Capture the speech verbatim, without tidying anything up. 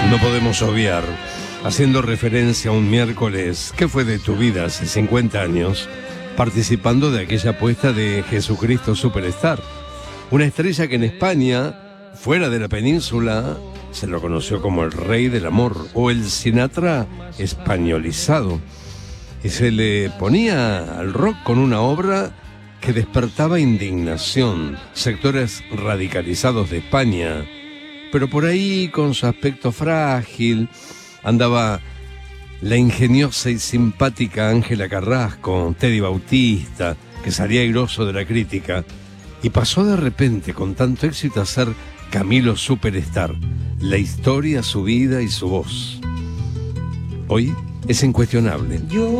No podemos obviar, haciendo referencia a un miércoles que fue de tu vida hace cincuenta años, participando de aquella apuesta de Jesucristo Superstar. Una estrella que en España, fuera de la península, se lo conoció como el Rey del Amor o el Sinatra españolizado. Y se le ponía al rock con una obra que despertaba indignación, sectores radicalizados de España. Pero por ahí, con su aspecto frágil, andaba la ingeniosa y simpática Ángela Carrasco, Teddy Bautista, que salía airoso de la crítica, y pasó de repente con tanto éxito a ser Camilo Superstar, la historia, su vida y su voz. Hoy es incuestionable.